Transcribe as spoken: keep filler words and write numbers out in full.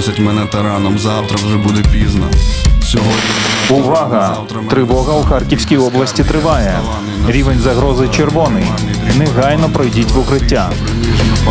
оголосять мене тираном. Завтра вже буде пізно. Сьогодні Увага! Тривога у Харківській області триває. Рівень загрози червоний. Негайно пройдіть в укриття.